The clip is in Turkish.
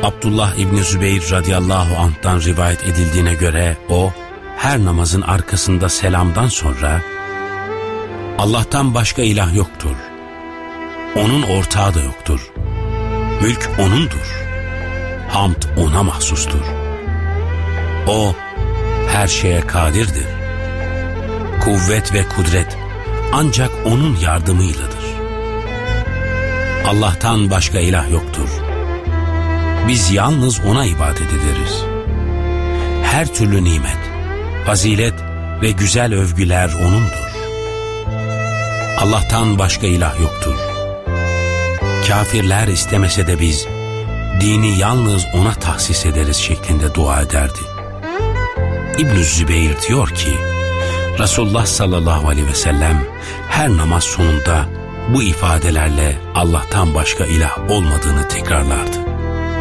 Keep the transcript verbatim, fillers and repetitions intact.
Abdullah İbni Zübeyir radıyallahu anh'tan rivayet edildiğine göre o, her namazın arkasında selamdan sonra Allah'tan başka ilah yoktur. Onun ortağı da yoktur. Mülk O'nundur. Hamd O'na mahsustur. O her şeye kadirdir. Kuvvet ve kudret ancak O'nun yardımıyladır. Allah'tan başka ilah yoktur. Biz yalnız O'na ibadet ederiz. Her türlü nimet, fazilet ve güzel övgüler O'nundur. Allah'tan başka ilah yoktur. Kafirler istemese de biz dini yalnız O'na tahsis ederiz şeklinde dua ederdi. İbn-i Zübeyir diyor ki, Resulullah sallallahu aleyhi ve sellem her namaz sonunda bu ifadelerle Allah'tan başka ilah olmadığını tekrarlardı.